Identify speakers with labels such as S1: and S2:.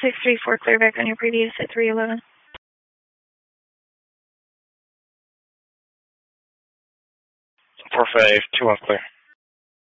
S1: 634, clear back on your previous at 311.
S2: 4521, clear.